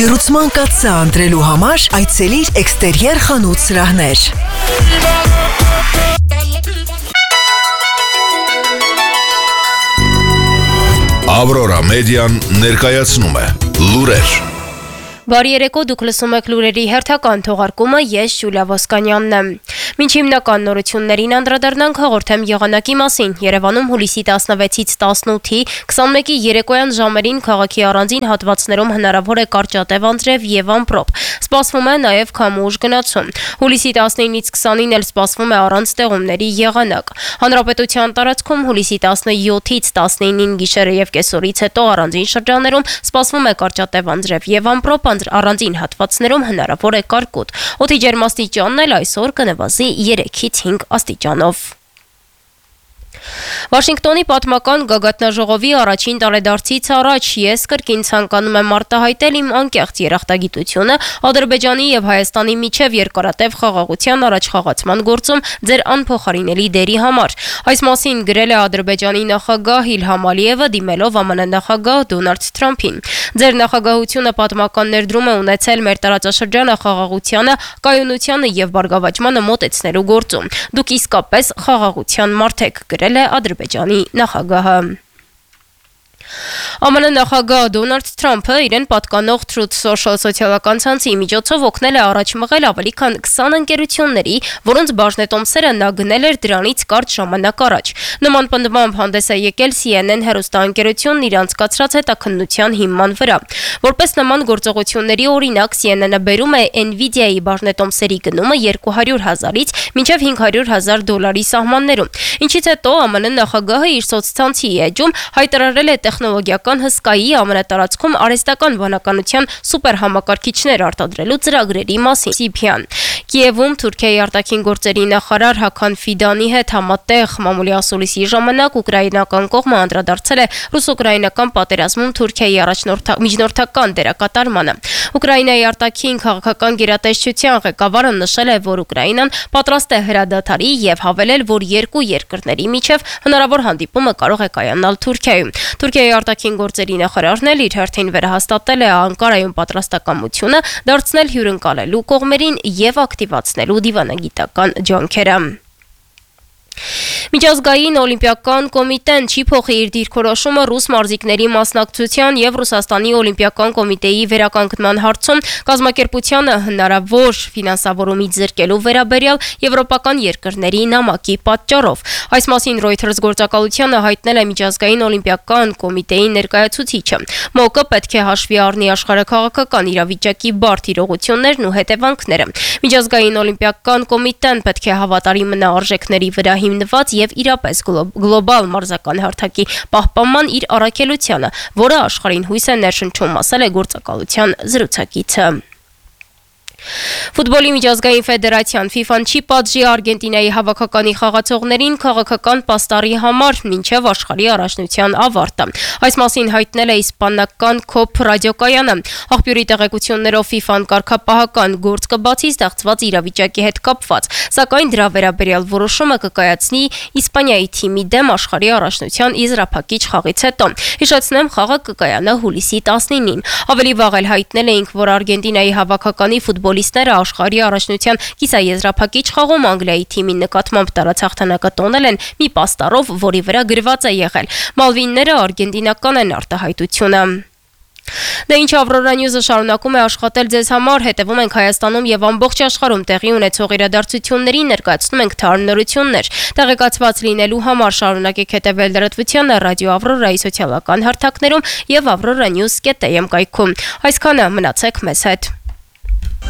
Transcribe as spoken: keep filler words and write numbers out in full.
Լուծման կաթսա ընտրելու համար այցելիր էքստերիեր խանութ սրահներ։ Ավրորա մեդիան ներկայացնում է լուրեր։ Բարի երեկո, դուք լսում եք լուրերի հերթական թողարկումը, ես Ժուլիա Ոսկանյանն եմ։ Մինչ հիմնական նորություններին անդրադառնանք հաղորդեմ եղանակի մասին։ Երևանում հուլիսի տասնվեցից տասնութի, քսանմեկի երեկոյան ժամերին քաղաքի առանձին հատվածներում հնարավոր է կարճատև անձրև եւ ամպրոպ։ Սպասվում է նաեւ քամուշ գնացում։ Հուլիսի տասնինից քսանին էլ սպասվում է առանց տեղումների եղանակ։ Հանրապետության տարածքում հուլիսի տասնյոթից տասնինին գիշերը եւ կեսօրից հետո առանձին շրջաններում սպասվում է կարճատև անձրև եւ ամպրոպ, առանձին հատվածներում հնարավոր է կարկուտ։ Օդի ջերմաստիճանն էլ այսօր կնվազի երեքից հինգ աստիճանով։ Վաշինգտոնի պատմական գագաթնաժողովի առաջին տարեդարձից առաջ ես կրկին ցանկանում եմ արտահայտել իմ անկեղծ երախտագիտությունը Ադրբեջանի եւ Հայաստանի միջև երկարատև խաղաղության առաջխաղացման գործում ձեր անփոխարինելի դերի համար։ Այս մասին գրել է Ադրբեջանի նախագահ Իլհամ Ալիևը դիմելով ԱՄՆ նախագահ Դոնալդ Թրամփին։ Ձեր նախագահությունը պատմական ներդրում է ունեցել մեր տարածաշրջանը խաղաղությանը, կայունությանը եւ բարգավաճմանը մոտեցնելու գործում։ Դուք իսկապես խաղաղության մարդ եք, գրել է Ադրբեջանի նախագահը։ ԱՄՆ նախագահ Դոնալդ Թրամփը իրեն պատկանող Truth Social սոցիալական ցանցի միջոցով օգնել է առաջ մղել ավելի քան քսան ընկերությունների, որոնց բաժնետոմսերը նա գնել էր դրանից կարճ ժամանակ առաջ։ Նման պնդմամբ հանդես է եկել C N N հեռուստաընկերությունն իր անցկացրած հետաքննության հիման վրա։ Որպես նման գործողությունների օրինակ C N N-ը բերում է Nvidia-ի բաժնետոմսերի գնումը երկու հարյուր հազարից մինչև հինգ հարյուր հազար դոլարի սահմաններում։ Ինչից հետո ԱՄՆ նախագահը իր սոցցանցի էջում հայտարարել է տեխնոլոգիական հսկայի ամենատարածքում արհեստական բանականության սուպեր համակարգիչներ արտադրելու ծրագրերի մասին։ Սիփյան Կիևում Թուրքիայի արտաքին գործերի նախարար Հական Ֆիդանի հետ համատեղ մամուլի ասուլիսի ժամանակ ուկրաինական կողմը անդրադարձել է ռուս-ուկրաինական պատերազմում Թուրքիայի միջնորդական դերակատարմանը։ Ուկրաինայի արտաքին քաղաքական գերատեսչության ղեկավարը նշել է, որ Ուկրաինան պատրաստ է հրադադարի եւ հավելել, որ երկու երկրների միջև հնարավոր հանդիպումը կարող է կայանալ Թուրքիայում։ Թուրքիայի արտաքին գործերի նախարարն էլ իր հերթին վերահաստատել է Անկարայում պատրաստակամությունը դարձնել հյուրընկալելու կողմերին եւ ակտիվացնելու դիվանագիտական ջանքերը։ Միջազգային օլիմպիական կոմիտեն չի փոխի իր դիրքորոշումը ռուս մարզիկների մասնակցության եւ Ռուսաստանի օլիմպիական կոմիտեի վերականգնման հարցում կազմակերպությանը հնարավոր ֆինանսավորումից զրկելու վերաբերյալ եվրոպական երկրների նամակի պատճառով։ Այս մասին Reuters գործակալությանը հայտնել է Միջազգային օլիմպիական կոմիտեի ներկայացուցիչը։ ՄՕԿ-ը պետք է հաշվի առնի աշխարհաքաղաքական իրավիճակի բարդ իրողություններն ու հետևանքները։ Միջազգային օլիմպիական կոմիտեն պետք է հավատարիմ մնա արժեքների վրա հիմնված եւ իրապես գլոբալ մարզական հարթակի պահպանման իր առաքելությանը, որը աշխարհին հույս է ներշնչում, ասել է գործակալության զրուցակիցը։ Ֆուտբոլի միջազգային ֆեդերացիան FIFA-ն չի պատժի Արգենտինայի հավաքականի խաղացողներին քաղաքական պաստառի համար մինչև աշխարհի առաջնության ավարտը։ Այս մասին հայտնել է իսպանական Կոփ ռադիոկայանը։ Աղբյուրի տեղեկություններով FIFA-ն կարգապահական գործ կբացի ստեղծված իրավիճակի հետ կապված, սակայն դրա վերաբերյալ որոշումը կկայացնի Իսպանիայի թիմի դեմ աշխարհի առաջնության եզրափակիչ խաղից հետո։ Հիշեցնեմ, խաղը կկայանա հուլիսի տասնինին։ Ավելի վաղ էլ հայտնել էինք, որ Արգենտինայի հավաքականի ֆուտբոլիստները աշխարհի առաջնության կիսաեզրափակիչ խաղում Անգլիայի թիմի նկատմամբ տարածախտանակը տոնել են մի պաստառով, որի վրա գրված է եղել. Մալվինները արգենտինական են արտահայտությունը։ Դե ինչ Ավրորա Նյուզը շարունակում է աշխատել ձեզ համար, հետևում ենք Հայաստանում եւ ամբողջ աշխարհում տեղի ունեցող իրադարձություններին, ներկայացնում ենք թարմ նորություններ։ Տեղեկացված լինելու համար շարունակեք հետևել լրատվությանը Ռադիո Ավրորայի սոցիալական հարթակներում եւ avroranews dot am կայքում։ Այսքանը, մնացեք մեզ հետ։